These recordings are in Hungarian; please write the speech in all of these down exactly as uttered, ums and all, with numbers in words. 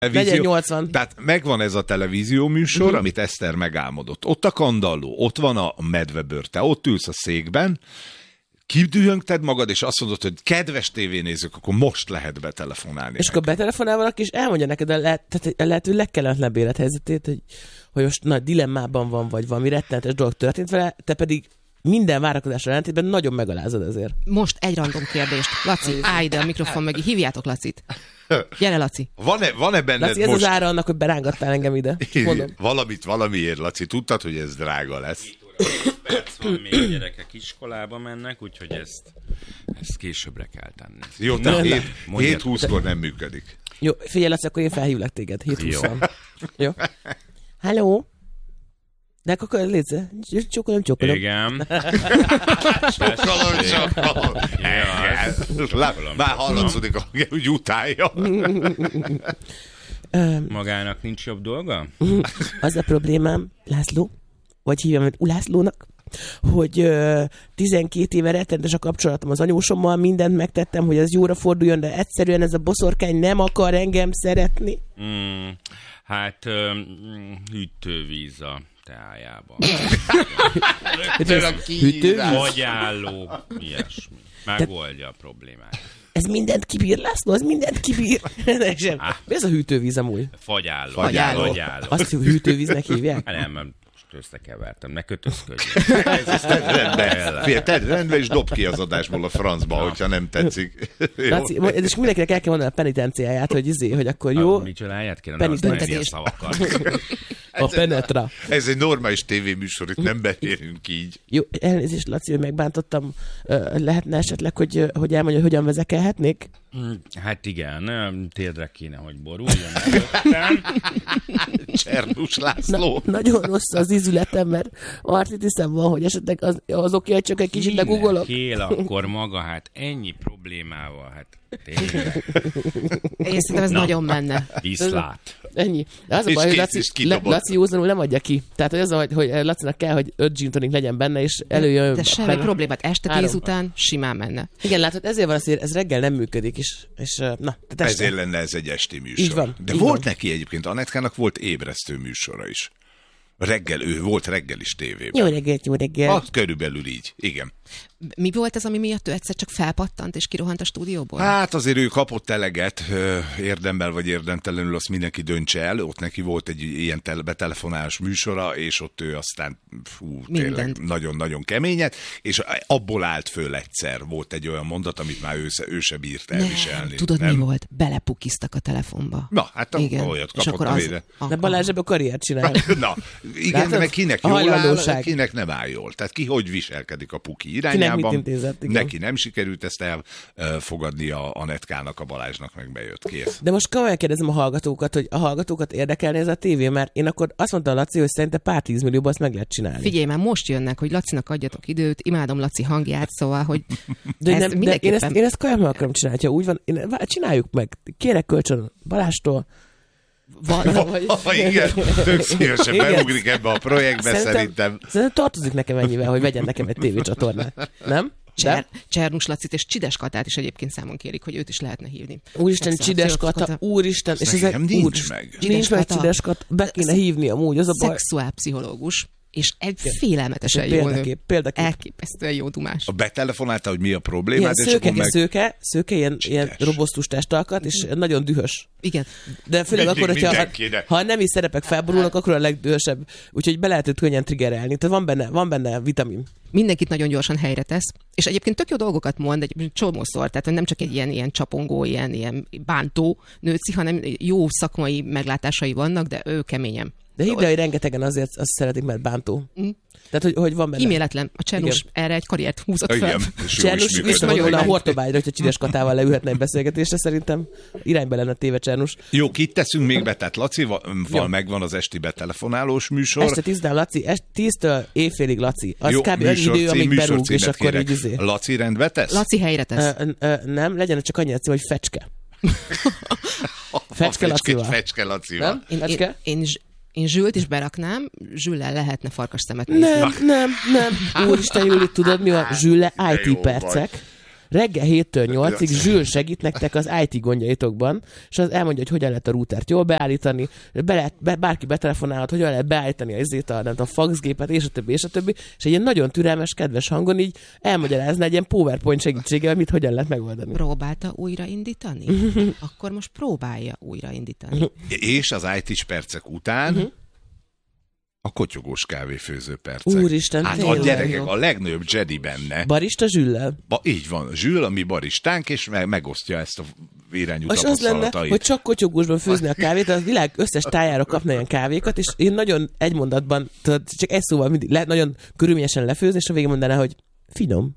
Legyen nyolcvan. Tehát megvan ez a televízió műsor, uh-huh. amit Eszter megálmodott. Ott a kandalló, ott van a medvebőrte, ott ülsz a székben, kidühöngted magad, és azt mondod, hogy kedves tévénézők, akkor most lehet betelefonálni. És akkor betelefonál valaki, és elmondja neked a, le, tehát a lehető legkellemetlenebb élethelyzetét, hogy, hogy most nagy dilemmában van, vagy valami rettenetes dolog történt vele, te pedig minden várakozásra ellentétben nagyon megalázod ezért. Most egy random kérdést. Laci, állj ide a mikrofon mögé, hívjátok Lacit. Gyere, Laci. Van-e, van-e benned Laci, ez most... az ára annak, hogy berángattál engem ide. Mondom. Valamit valamiért, Laci, tudtad, hogy ez drága lesz? Perc van, még a gyerekek iskolába mennek, úgyhogy ezt, ezt későbbre kell tenni. Jó, tehát hét húszkor nem működik. Jó, figyelj, Laci, akkor én felhívlak téged. hét húszon. Jó. Halló? De akkor létsz, csokolom, csokolom. Igen. Csokolom, csokolom. Már hallatszódik, hogy utálja. Magának nincs jobb dolga? Az a problémám, László, vagy hívjam őt Ulászlónak, hogy uh, tizenkét éve rettenetes a kapcsolatom az anyósommal, mindent megtettem, hogy ez jóra forduljon, de egyszerűen ez a boszorkány nem akar engem szeretni. Mm, hát um, hűtővíz a teájában. Hűtővíz? Fagyálló, ilyesmi. Megoldja a problémát. Ez mindent kibír, László, ez mindent kibír. Ah. Mi ez a hűtővíz amúgy? Fagyálló. Fagyálló. Fagyálló. Azt hűtővíznek hívják? Nem, nem. Összekevertem, ne kötözködj. Tedd rendbe, tedd rendbe, és dob ki az adásból a francba, na. Hogyha nem tetszik. Laci, és mindenkinek el kell mondani a penitenciáját, hogy izé, hogy akkor jó. A micsodáját kéne, nem azt nem ilyen szavakat. A penetra. Ez egy normális tévéműsor, itt nem beszélünk így. Jó, elnézést, Laci, hogy megbántottam. Lehetne esetleg, hogy, hogy elmondja, hogy hogyan vezekelhetnék? Hát igen, térdre kéne, hogy boruljon. Csernus László. Na, nagyon rossz az ízületem, mert artritiszem van, hogy esetleg az, az oké, hogy csak egy kicsit legugolok. Kél akkor maga, hát ennyi problémával, hát tényleg. Én szerintem ez Na. nagyon menne. Viszlát. Ennyi. De az a baj, hogy Laci, le, Laci józanul nem adja ki. Tehát az, hogy, hogy Lacinak kell, hogy öt gin tonic legyen benne, és előjön... De semmi benne. Problémát. Este tíz után simán menne. Igen, látod, ezért van az, hogy ez reggel nem működik, és, és na. Ezért lenne ez egy esti műsor. Így van. De így volt van. neki egyébként, Anetkának volt ébresztő műsora is. Reggel, ő volt reggel is tévében. Jó reggelt, jó reggelt. Az körülbelül így, igen. Mi volt ez, ami miatt ő egyszer csak felpattant és kirohant a stúdióból? Hát azért ő kapott eleget, érdemben vagy érdemtelenül, azt mindenki döntse el. Ott neki volt egy ilyen betelefonálás műsora, és ott ő aztán fú, tényleg nagyon-nagyon keményet, és abból állt föl egyszer. Volt egy olyan mondat, amit már ő, ő se bírt elviselni. Nem, tudod, nem? Mi volt? Belepukiztak a telefonba. Na, hát igen. Olyat kapott a vére. De Balázs ebből karriert csinál. Na, igen, Látod? De meg kinek jól áll, kinek nem áll jól. Tehát ki hogy viselkedik a puki irányában. Intézett, neki nem sikerült ezt elfogadni a Anetkának, a Balázsnak meg bejött, kész. De most komolyan kérdezem a hallgatókat, hogy a hallgatókat érdekelne ez a tévé, mert én akkor azt mondtam Laci, hogy szerintem pár tízmillióban azt meg lehet csinálni. Figyelj, már most jönnek, hogy Lacinak adjatok időt, imádom Laci hangját, szóval, hogy de, nem, de én ezt, én ezt komolyan meg akarom csinálni, ha úgy van, én, csináljuk meg, kérek kölcsön Balázstól. Valahogy... Ha, igen, tök szívesen beugrik ebbe a projektbe, szerintem. Szerintem, szerintem tartozik nekem ennyivel, hogy vegyen nekem egy tévécsatornát. Nem? Cser, Csernus Lacit és Csides Katát is egyébként számon kérik, hogy őt is lehetne hívni. Úristen, Csides Kata, úristen, és ez nem nincs úr, meg. Nincs meg Csides Kata, be kéne hívni amúgy, az a baj. Szexuálpszichológus. És egy félelmetesen jó nő. Példakép. Elképesztően jó dumás. A betelefonálta, hogy mi a problémád, és szőke, meg... szőke, szőke, ilyen, ilyen robosztus testalkat, és nagyon dühös. Igen. De főleg Mindig, akkor, hogyha ha, ha nem is szerepek felborulnak, akkor a legdühösebb. Úgyhogy be lehet őt könnyen triggerelni. Tehát van benne, van benne vitamin. Mindenkit nagyon gyorsan helyre tesz, és egyébként tök jó dolgokat mond, egy csomószor, tehát nem csak egy ilyen, ilyen csapongó, ilyen, ilyen bántó nőci, hanem jó szakmai meglátásai vannak, de ő keményen. De hidd el, hogy rengetegen azért azt szeretik, mert bántó. Mm. Tehát, hogy, hogy van benne. Kíméletlen. A Csernus erre egy karriert húzott fel. Csernus visszamondolna a Hortobágyra, hogyha Csides Katával leülhetne egy beszélgetésre, szerintem irányba lenne téve Csernus. Jó, kit teszünk még be, tehát Lacival megvan az esti betelefonálós műsor. Este tízdől Laci, tíztől éjfélig Laci. Az Jó, kb. Annyi idő, amíg berúg, és akkor így izé. Laci rendbe tesz? Laci helyre tesz. Ö, ö, nem, legyen csak annyi cím, hogy Fecske. Fecske Lacival. Fecske Lacival. Én, én, én, Én Zsült is beraknám, Zsüllel lehetne farkas szemet nézni. Nem, nem, nem. Úristen, Júli, tudod mi van? Zsülle í té percek. reggel héttől nyolcig Zsül segít nektek az i té gondjaitokban, és az elmondja, hogy hogyan lehet a routert jól beállítani, be lehet, be, bárki betelefonálhat, hogyan lehet beállítani a izét, a, a faxgépet, és a többi, és a többi, és egy ilyen nagyon türelmes, kedves hangon így elmagyarázna egy ilyen PowerPoint segítségével, mit hogyan lehet megoldani. Próbálta újraindítani? Akkor most próbálja újraindítani. És az i té-s percek után uh-huh. a kotyogós kávéfőző percek. Úristen, hát a gyerekek, a legnagyobb Jedi benne. Barista Zsüllel. Ba, így van, Zsül, a mi baristánk, és me- megosztja ezt a irányú és az lenne, hogy csak kotyogósban főzni a kávét, az világ összes tájára kapna ilyen kávékat, és én nagyon egy mondatban, tudod, csak egy szóval mindig le, nagyon körülményesen lefőzni, és a végén mondaná, hogy finom.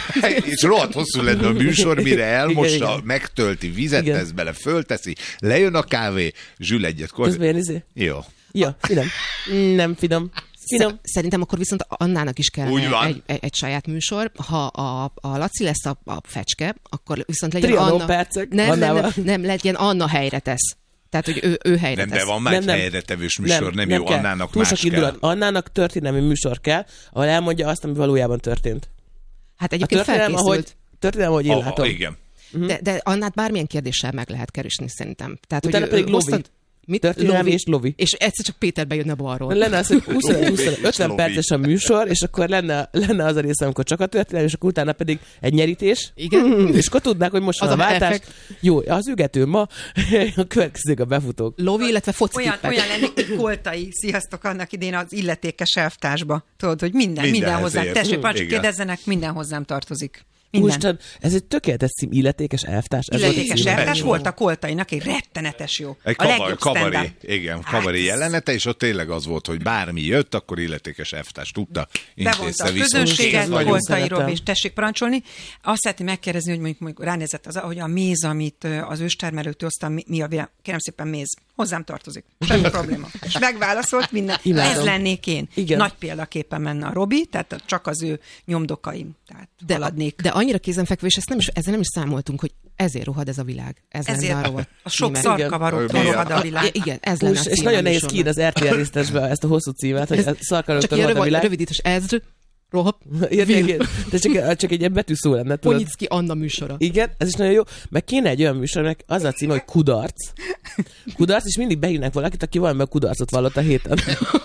És rohadt hosszú lenne a műsor, mire elmossa, igen, igen. megtölti, vizet igen. tesz bele, fölteszi, lejön a kávé, Zsül egyet kor... Közben izé? Jó. Ja, finom. Nem finom. Finom. Szerintem akkor viszont Annának is kell egy, egy, egy saját műsor. Ha a, a Laci lesz a, a fecske, akkor viszont legyen Trianon Anna... percek. Nem, nem, nem, nem, legyen Anna helyre tesz. Tehát, hogy ő, ő helyre nem, tesz. de van már egy helyretevős műsor, nem, nem, nem jó, kell. Annának túl más sok kell. Indulat. Annának történelmi műsor kell, ahol elmondja azt, ami valójában történt. Hát egyébként a történelem, felkészült. ahogy, történelem, ahogy én oh, látom. Igen. De, de Annát bármilyen kérdéssel meg lehet keresni, szerintem. Tehát, utána hogy pedig Lovi. Osztad... Mit? Történelmi és Lovi. És egyszer csak Péter bejönne balról. Lenne az, hogy húsz-ötven perces a műsor, és akkor lenne, lenne az a része, amikor csak a történelmi, és akkor utána pedig egy nyerítés. Igen. És akkor tudnák, hogy most az van a váltás. Effekt. Jó, az ügető ma, a következők a befutók. Lovi, illetve Olyan, focikippek. olyan lennék, hogy Koltai, sziasztok, annak idén az illetékes elvtársba. Tudod, hogy minden, minden, minden hozzám. ért. Tessék, már csak Igen. kérdezzenek, minden hozzám tartozik. Minden. Úristen, ez egy tökéletes cím, illetékes elvtárs. Ez Illetékes volt a elvtárs címe. volt a Koltainak, egy rettenetes jó. Egy a kabar, legjobb kabari, stand-up. igen, Hát kabari ez- jelenete, és ott tényleg az volt, hogy bármi jött, akkor illetékes elvtárs tudta, Bevonta intézte a viszont. közönséget, nagyon Koltairól, szeretem. és tessék parancsolni. Azt szeretném megkérdezni, hogy mondjuk, mondjuk ránézett az, hogy a méz, amit ö, az őstermelőtől hoztam, mi, mi a világ? Kérem szépen, méz. Hozzám tartozik. Semmi probléma. És megválaszolt minden. Imádom. Ez lennék én. Igen. Nagy példaképpen menne a Robi, tehát csak az ő nyomdokaim. Tehát De, haladnék. de annyira kézenfekvő, és ezt nem is, ezzel nem is számoltunk, hogy ezért rohad ez a világ. Ez lenne a Ezért rovat a sok címe. szarkavarok Igen. rohad a világ. I- Igen, ez lenne Úr, a és címe nagyon a nehéz műsornak. kiírni az er té el résztesbe ezt a hosszú címet, hogy Csak szarkaroktól ilyen rohad a rövid, világ. rövidítés, ez rohad, Érted? De csak, csak egy ilyen betűszó lenne, tudod? Ponyicki Anna műsora. Igen, ez is nagyon jó. Meg kéne egy olyan műsornak az a címe, hogy kudarc. Kudarc, és mindig behívnak valakit, aki valami kudarcot vallott a héten.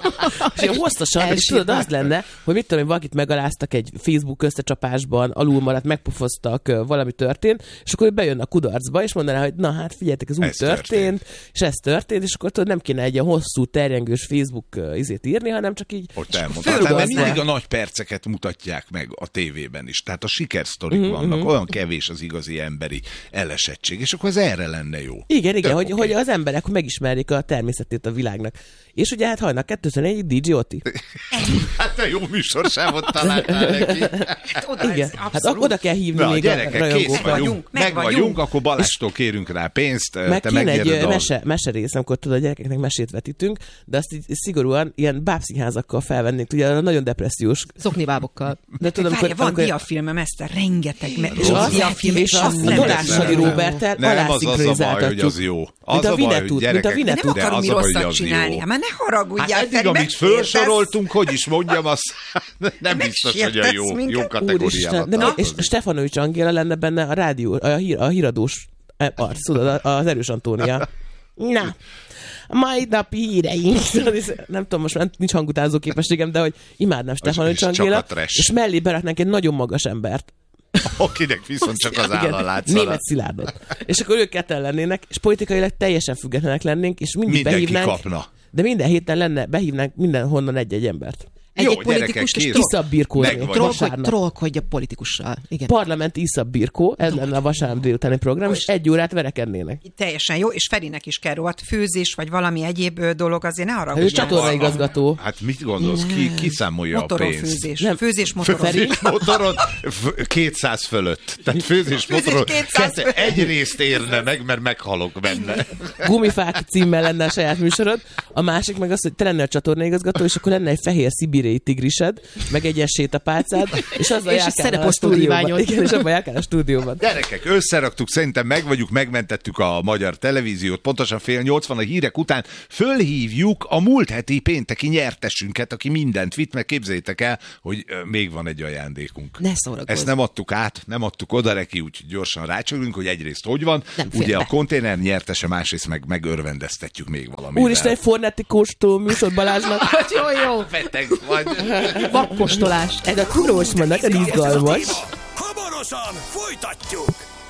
És ilyen hosszasan, és tudod, az lenne, hogy mit tudom én, valakit megaláztak egy Facebook összecsapásban, alul maradt, megpufoztak, valami történt, és akkor ő bejön a kudarcba, és mondaná, hogy na hát figyeljetek, ez úgy Ez történt, történt. és ez történt, és akkor tudod, nem kéne egy ilyen hosszú, terjengős Facebook uh, izét írni, hanem csak így Ott elmondtam. Tehát fölrugasztva. mindig a nagy perceket mutatják meg a tévében is. Tehát a sikersztorik mm-hmm. vannak, olyan kevés az igazi emberi elesettség, és akkor ez erre lenne jó. Igen, igen, Tök hogy, oké. hogy az emberek megismerjék a természetét a világnak. És ugye hát hajnak kettőször dé dzsé Oti. Hát te jó műsorsávot találtál neki. Hát oda, Igen, ez hát abszolút. oda kell hívni Na, még gyerekek, a kész rajongókat. vagyunk, vagyunk, meg meg vagyunk, vagyunk. akkor Balástól kérünk rá pénzt, Meg te kéne egy megnyerted ö, a... mese, mese rész, amikor tudod, a gyerekeknek mesét vetítünk, de azt így szigorúan ilyen bábszínházakkal felvennénk, ugye nagyon depressziós. Zoknibábokkal. De tudom, Várja, amikor, van amikor, diafilmem, ezt a rengeteg me- és az, diafilm, és és az azt a nem Dolás tudom. Sadi Róberttel Nem, az az a baj, hogy alászikronizáltatjuk. az jó. Az Mint a a baj, Vinetút, hogy mint a gyerekek, De nem Vinetút. de akarom az mi a baj, hogy rosszat az csinálni. jó. Hát már ne haragudjál, Hát eddig, Feri, amit megkérdez. felsoroltunk, hogy is mondjam, az nem biztos, hogy a jó, Megsértesz minket. jó kategóriába Úristen, de mi, és tartozik. Stefanovics Angéla lenne benne a rádió, a, hír, a híradós arc, tudod, az Erős Antónia. Na, a mai napi híreink. Nem tudom, most már nincs hangutánzó képességem, de hogy imádnám Stefanovics és csak Angéla, a trash. és mellé beraknánk egy nagyon magas embert. Akinek viszont csak az áll a látszana. Német Szilárdot. És akkor ők ketten lennének, és politikailag teljesen függetlenek lennénk, és mindig Mindenki behívnánk. kapna. De minden héten lenne, behívnánk mindenhonnan egy-egy embert. Egy-egy Jó, gyerekek, politikus, és kész. troll- Iszap birkózni. Megvagy. trollkodj, Vasárnap. trollkodj a politikussal. Igen. Parlamenti Iszap birkó, ez lenne a vasárnap délutáni program, és egy órát verekednének. Teljesen jó, és Ferinek is kell rohadt főzés, vagy valami egyéb ö, dolog, azért ne Hát ő haragudjál. csatornaigazgató. Hát mit gondolsz, ki, ki számolja a Motoron pénzt? főzés. Nem. Főzés motoron. Feri? Főzés motoron f- kétszáz fölött. Tehát főzés motoron kétszáz kette- egy részt érne meg, mert meghalok benne. Gumifák címmel lenne a saját műsorod. A másik meg az, hogy te lennél a csatornaigazgató, és akkor lenne egy fehér szibír szibériai tigrised, meg egy sétapálcád, és azzal és járkál a stúdióban. Igen, és abban járkál a stúdióban. Gyerekek, összeraktuk, szerintem meg vagyunk, megmentettük a magyar televíziót, pontosan fél nyolcvan a hírek után fölhívjuk a múlt heti pénteki nyertesünket, aki mindent vitt, meg képzeljétek el, hogy még van egy ajándékunk. Ne szórakozz. Ezt nem adtuk át, nem adtuk oda neki, úgy gyorsan rácsörünk, hogy egyrészt hogy van, nem ugye be. A konténer nyertese, másrészt meg megörvendeztetjük még valamivel. Úristen, egy Fornetti kóstoló műsor Balázsnak. Jó, jó. Beteg vagy. Vakkostolás. Ez a turós van, nagyon izgalmas. Hamarosan folytatjuk!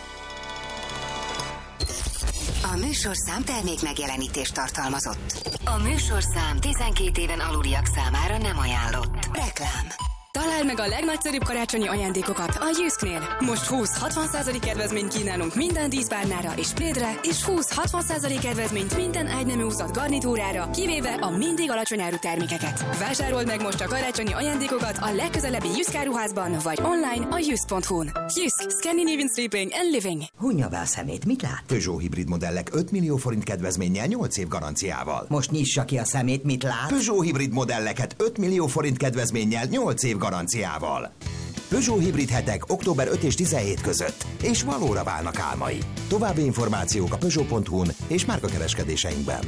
A műsorszám termék megjelenítést tartalmazott. A műsorszám tizenkét éven aluliak számára nem ajánlott. Reklám. Találd meg a legnagyszerűbb karácsonyi ajándékokat a Jysknél. Most húsz-hatvan százalék kedvezményt kínálunk minden díszpárnára és plédre, és húsz-hatvan százalék kedvezményt minden ágynemű húzat garnitúrára, kivéve a mindig alacsony áru termékeket. Vásárold meg most a karácsonyi ajándékokat a legközelebbi Jysk áruházban, vagy online a jysk pont hu-n. Jysk, Scandinavian Sleeping and Living. Hunja be a szemét, mit lát? Peugeot hibrid modellek öt millió forint kedvezménnyel nyolc év garanciával. Most nyissa ki a szemét, mit lát? Peugeot hibrid modelleket öt millió forint kedvezménnyel nyolc év garanciával. Peugeot hibrid hetek október ötödike és tizenhetedike között, és valóra válnak álmai. További információk a peugeot pont hu-n és márkakereskedéseinkben.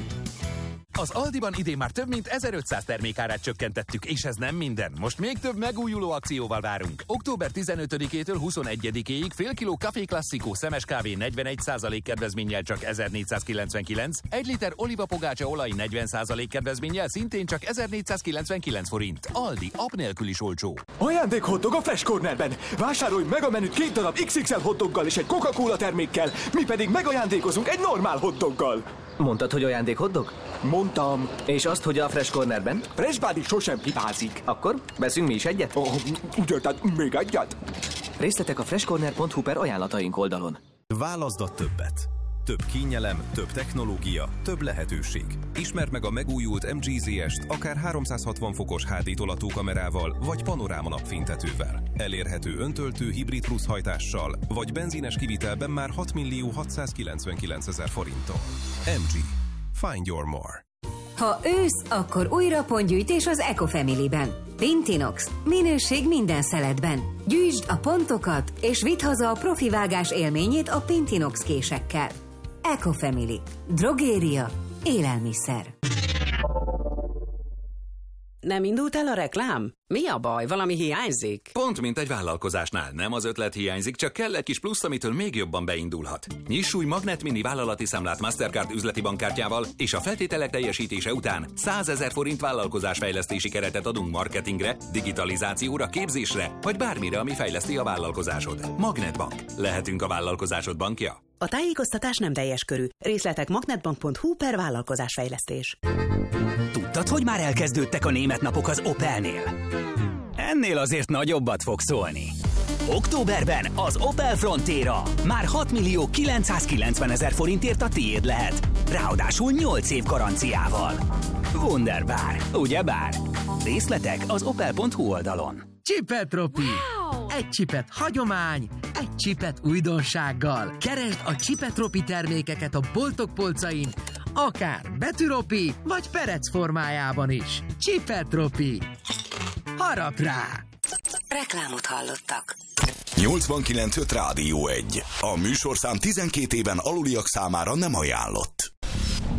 Az Aldiban idén már több mint ezerötszáz termékárát csökkentettük, és ez nem minden. Most még több megújuló akcióval várunk. október tizenötödikétől huszonegyedikéig fél kiló Café Classico szemes kávé negyvenegy százalék kedvezménnyel csak ezernégyszázkilencvenkilenc, egy liter olivapogácsa olaj negyven százalék kedvezménnyel szintén csak ezernégyszázkilencvenkilenc forint. Aldi, app nélkül is olcsó. Ajándék hotdog a Fresh Cornerben. Vásárolj meg a menüt két darab iksz iksz el hotdoggal és egy Coca-Cola termékkel, mi pedig megajándékozunk egy normál hotdoggal. Mondtad, hogy ajándék hotdog? Mondtam. És azt, hogy a Fresh Cornerben? Fresh Body sosem hibázik. Akkor veszünk mi is egyet? Oh, ugye, tehát még egyet? Részletek a freshcorner pont hu per ajánlataink oldalon. Válaszd a többet. Több kényelem, több technológia, több lehetőség. Ismerd meg a megújult em gé zé est akár háromszázhatvan fokos há dé tolatókamerával vagy panoráma napfénytetővel. Elérhető öntöltő hibrid plusz hajtással vagy benzines kivitelben már hat millió hatszázkilencvenkilencezer forinttól. em gé. Find your more. Ha ősz, akkor újra pontgyűjtés az Ecofamily-ben. Pintinox. Minőség minden szeletben. Gyűjtsd a pontokat, és vidd haza a profi vágás élményét a Pintinox késekkel. Ecofamily. Drogéria. Élelmiszer. Nem indult el a reklám? Mi a baj? Valami hiányzik? Pont mint egy vállalkozásnál. Nem az ötlet hiányzik, csak kell egy kis plusz, amitől még jobban beindulhat. Nyiss új Magnet Mini vállalati számlát Mastercard üzleti bankkártyával, és a feltételek teljesítése után százezer forint vállalkozásfejlesztési keretet adunk marketingre, digitalizációra, képzésre, vagy bármire, ami fejleszti a vállalkozásod. Magnetbank. Lehetünk a vállalkozásod bankja. A tájékoztatás nem teljes körű. Részletek magnetbank pont hu per vállalkozásfejlesztés. Tudtad, hogy már elkezdődtek a német napok az Opelnél? Ennél azért nagyobbat fog szólni. Októberben az Opel Frontera már hat millió kilencszázkilencvenezer forintért a tiéd lehet. Ráadásul nyolc év garanciával. Wunderbar, ugyebár? Részletek az opel pont hu oldalon. Csipetropi! Wow! Egy csipet hagyomány, egy csipet újdonsággal. Keresd a Csipetropi termékeket a boltok polcain, akár betűropi, vagy perec formájában is. Csipetropi! Harap rá! Reklámot hallottak. nyolcvankilenc öt Rádió egy. A műsorszám tizenkét éven aluliak számára nem ajánlott.